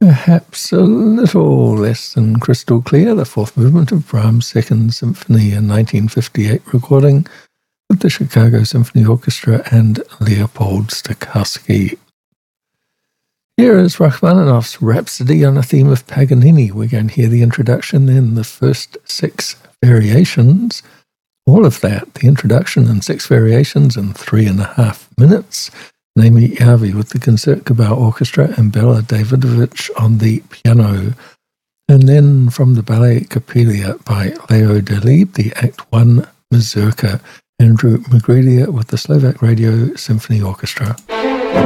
perhaps a little less than crystal clear, the fourth movement of Brahms' Second Symphony, a 1958 recording with the Chicago Symphony Orchestra and Leopold Stokowski. Here is Rachmaninoff's Rhapsody on a theme of Paganini. We're going to hear the introduction, then the first 6 variations. All of that, the introduction and 6 variations in 3.5 minutes. Naomi Yavi with the Concertgebouw Orchestra and Bela Davidovich on the piano. And then from the Ballet Capella by Leo Delibes, the Act 1 Mazurka. Andrew Magridia with the Slovak Radio Symphony Orchestra.